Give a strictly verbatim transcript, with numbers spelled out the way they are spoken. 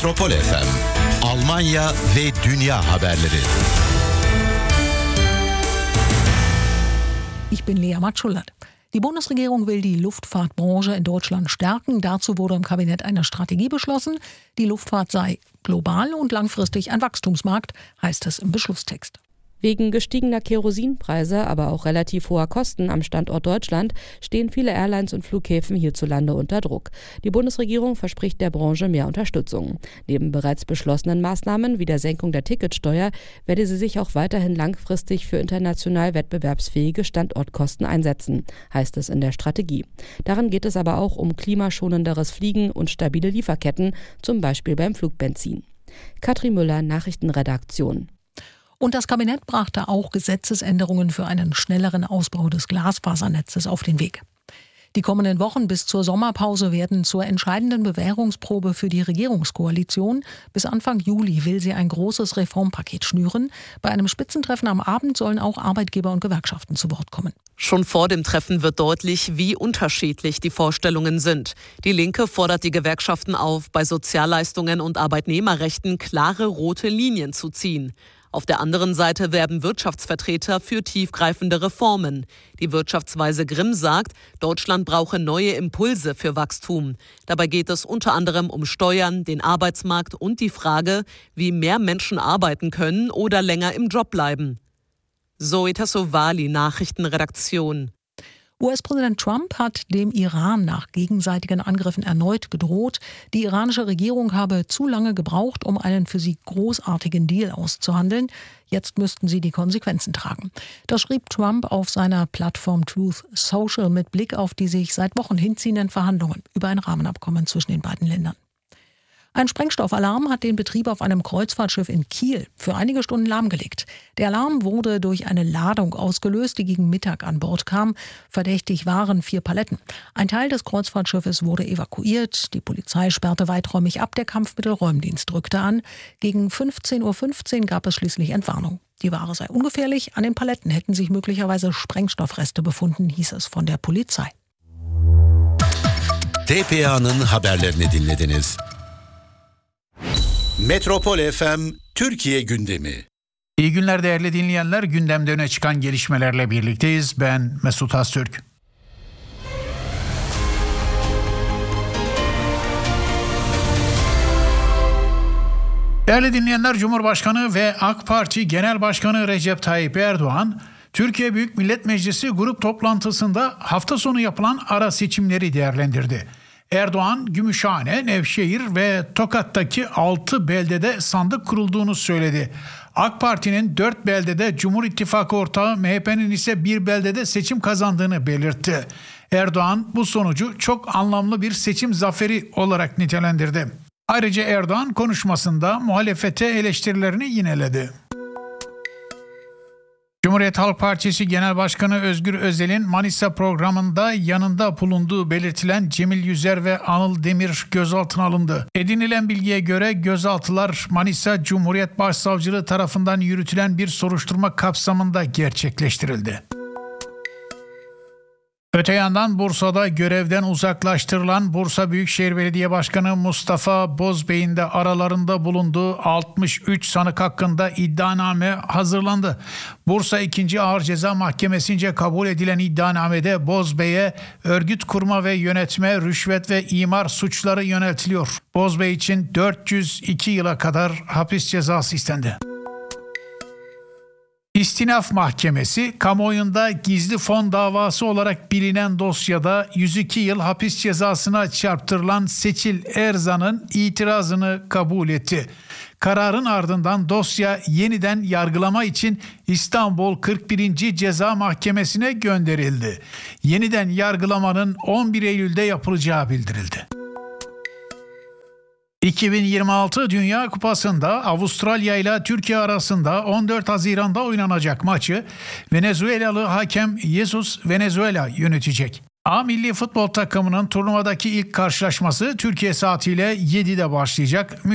Metropol F M, Almanya ve dünya haberleri. Ich bin Lea Matschulat. Die Bundesregierung will die Luftfahrtbranche in Deutschland stärken. Dazu wurde im Kabinett eine Strategie beschlossen. Die Luftfahrt sei global und langfristig ein Wachstumsmarkt, heißt es im Beschlusstext. Wegen gestiegener Kerosinpreise, aber auch relativ hoher Kosten am Standort Deutschland stehen viele Airlines und Flughäfen hierzulande unter Druck. Die Bundesregierung verspricht der Branche mehr Unterstützung. Neben bereits beschlossenen Maßnahmen wie der Senkung der Ticketsteuer werde sie sich auch weiterhin langfristig für international wettbewerbsfähige Standortkosten einsetzen, heißt es in der Strategie. Darin geht es aber auch um klimaschonenderes Fliegen und stabile Lieferketten, zum Beispiel beim Flugbenzin. Katrin Müller, Nachrichtenredaktion. Und das Kabinett brachte auch Gesetzesänderungen für einen schnelleren Ausbau des Glasfasernetzes auf den Weg. Die kommenden Wochen bis zur Sommerpause werden zur entscheidenden Bewährungsprobe für die Regierungskoalition. Bis Anfang Juli will sie ein großes Reformpaket schnüren. Bei einem Spitzentreffen am Abend sollen auch Arbeitgeber und Gewerkschaften zu Wort kommen. Schon vor dem Treffen wird deutlich, wie unterschiedlich die Vorstellungen sind. Die Linke fordert die Gewerkschaften auf, bei Sozialleistungen und Arbeitnehmerrechten klare rote Linien zu ziehen. Auf der anderen Seite werben Wirtschaftsvertreter für tiefgreifende Reformen. Die Wirtschaftsweise Grimm sagt, Deutschland brauche neue Impulse für Wachstum. Dabei geht es unter anderem um Steuern, den Arbeitsmarkt und die Frage, wie mehr Menschen arbeiten können oder länger im Job bleiben. Zoe Tassovali, Nachrichtenredaktion. U S-Präsident Trump hat dem Iran nach gegenseitigen Angriffen erneut gedroht. Die iranische Regierung habe zu lange gebraucht, um einen für sie großartigen Deal auszuhandeln. Jetzt müssten sie die Konsequenzen tragen. Das schrieb Trump auf seiner Plattform Truth Social mit Blick auf die sich seit Wochen hinziehenden Verhandlungen über ein Rahmenabkommen zwischen den beiden Ländern. Ein Sprengstoffalarm hat den Betrieb auf einem Kreuzfahrtschiff in Kiel für einige Stunden lahmgelegt. Der Alarm wurde durch eine Ladung ausgelöst, die gegen Mittag an Bord kam. Verdächtig waren vier Paletten. Ein Teil des Kreuzfahrtschiffes wurde evakuiert. Die Polizei sperrte weiträumig ab. Der Kampfmittelräumdienst rückte an. Gegen fünfzehn Uhr fünfzehn gab es schließlich Entwarnung. Die Ware sei ungefährlich. An den Paletten hätten sich möglicherweise Sprengstoffreste befunden, hieß es von der Polizei. T P A'nın haberlerini dinlediniz. Metropol F M Türkiye gündemi. İyi günler değerli dinleyenler. Gündemde öne çıkan gelişmelerle birlikteyiz. Ben Mesut Öztürk. Değerli dinleyenler, Cumhurbaşkanı ve AK Parti Genel Başkanı Recep Tayyip Erdoğan, Türkiye Büyük Millet Meclisi grup toplantısında hafta sonu yapılan ara seçimleri değerlendirdi. Erdoğan, Gümüşhane, Nevşehir ve Tokat'taki altı beldede sandık kurulduğunu söyledi. AK Parti'nin dört beldede, Cumhur İttifakı ortağı M H P'nin ise bir beldede seçim kazandığını belirtti. Erdoğan bu sonucu çok anlamlı bir seçim zaferi olarak nitelendirdi. Ayrıca Erdoğan konuşmasında muhalefete eleştirilerini yineledi. Cumhuriyet Halk Partisi Genel Başkanı Özgür Özel'in Manisa programında yanında bulunduğu belirtilen Cemil Yüzer ve Anıl Demir gözaltına alındı. Edinilen bilgiye göre gözaltılar Manisa Cumhuriyet Başsavcılığı tarafından yürütülen bir soruşturma kapsamında gerçekleştirildi. Öte yandan Bursa'da görevden uzaklaştırılan Bursa Büyükşehir Belediye Başkanı Mustafa Bozbey'in de aralarında bulunduğu altmış üç sanık hakkında iddianame hazırlandı. Bursa ikinci Ağır Ceza Mahkemesi'nce kabul edilen iddianamede Bozbey'e örgüt kurma ve yönetme, rüşvet ve imar suçları yöneltiliyor. Bozbey için dört yüz iki yıla kadar hapis cezası istendi. İstinaf Mahkemesi, kamuoyunda gizli fon davası olarak bilinen dosyada yüz iki yıl hapis cezasına çarptırılan Seçil Erzan'ın itirazını kabul etti. Kararın ardından dosya yeniden yargılama için İstanbul kırk birinci Ceza Mahkemesi'ne gönderildi. Yeniden yargılamanın on bir Eylül'de yapılacağı bildirildi. iki bin yirmi altı Dünya Kupası'nda Avustralya ile Türkiye arasında on dört Haziran'da oynanacak maçı Venezuelalı hakem Jesus Venezuela yönetecek. A milli futbol takımının turnuvadaki ilk karşılaşması Türkiye saatiyle yedide başlayacak.